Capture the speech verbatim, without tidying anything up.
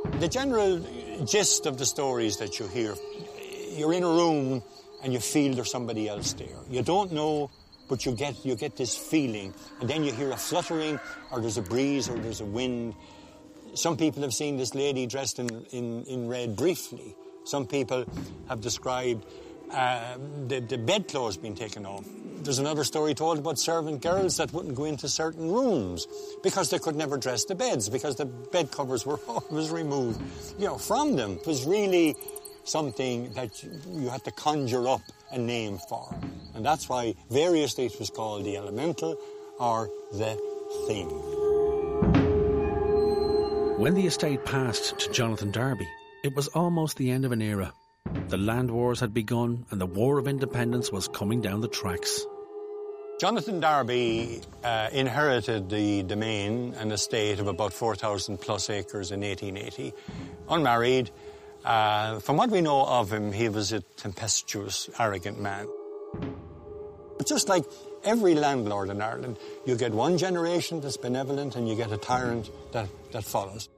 The general gist of the stories that you hear, you're in a room and you feel there's somebody else there. You don't know, but you get you get this feeling, and then you hear a fluttering, or there's a breeze, or there's a wind. Some people have seen this lady dressed in, in, in red briefly. Some people have described uh, the, the bedclothes being taken off. There's another story told about servant girls that wouldn't go into certain rooms because they could never dress the beds, because the bed covers were always removed, you know, from them. It was really something that you had to conjure up a name for. And that's why variously it was called the elemental or the thing. When the estate passed to Jonathan Darby, it was almost the end of an era. The land wars had begun and the War of Independence was coming down the tracks. Jonathan Darby uh, inherited the domain and estate of about four thousand plus acres in eighteen eighty, unmarried. Uh, from what we know of him, he was a tempestuous, arrogant man. But just like every landlord in Ireland, you get one generation that's benevolent and you get a tyrant that, that follows.